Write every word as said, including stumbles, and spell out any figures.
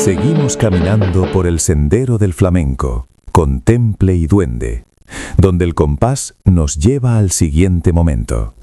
Seguimos caminando por el sendero del flamenco, con temple y duende, donde el compás nos lleva al siguiente momento.